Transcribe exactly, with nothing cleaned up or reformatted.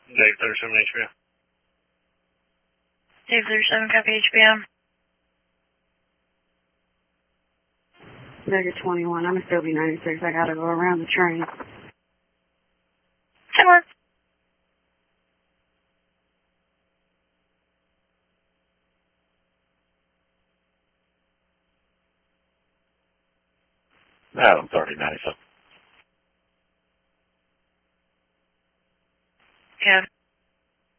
Dave thirty-seven H B M. Dave thirty-seven, copy H B M. Vega twenty-one, I'm a Sylvie ninety-six. I gotta go around the train. Ten work. Adam thirty ninety-seven. Yeah.